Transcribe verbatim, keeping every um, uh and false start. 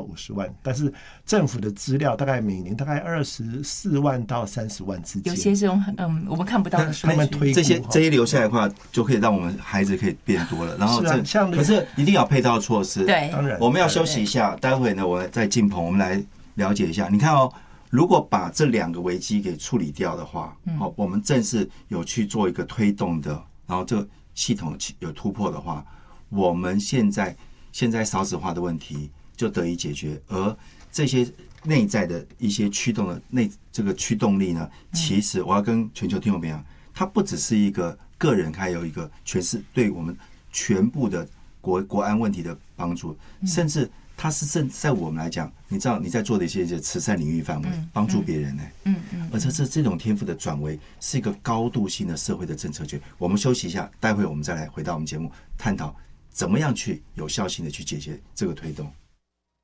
五十万，但是政府的资料大概每年大概二十四万到三十万之间， 有些这种嗯我们看不到的数据， 他们推这些这些留下来的话，就可以让我们孩子可以变多了。然后这、啊、像可是一定要配套措施。 对， 当然我们要休息一下，待会呢我再进棚，我们来了解一下。你看哦，如果把这两个危机给处理掉的话，好、嗯，我们正是有去做一个推动的，然后这个系统有突破的话，我们现在现在少子化的问题就得以解决，而这些内在的一些驱动的内这个驱动力呢，其实我要跟全球听众朋友讲，它不只是一个个人，还有一个全是对我们全部的国国安问题的帮助，甚至它是正在我们来讲，你知道你在做的一些慈善领域范围，帮助别人呢、欸，嗯嗯，而且这这种天赋的转为是一个高度性的社会的政策决。我们休息一下，待会我们再来回到我们节目，探讨怎么样去有效性的去解决这个推动。